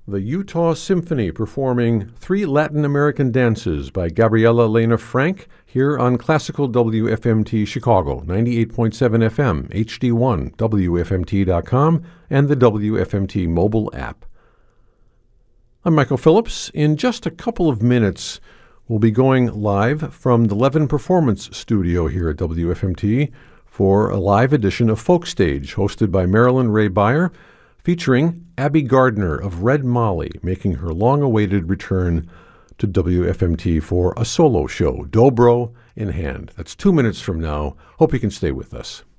The Utah Symphony performing three Latin American dances by Gabriela Lena Frank here on Classical WFMT Chicago, 98.7 FM, HD1, WFMT.com, and the WFMT mobile app. I'm Michael Phillips. In just a couple of minutes, we'll be going live from the Levin Performance Studio here at WFMT for a live edition of Folk Stage, hosted by Marilyn Ray Beyer, featuring Abby Gardner of Red Molly, making her long-awaited return to WFMT for a solo show, Dobro in hand. That's 2 minutes from now. Hope you can stay with us.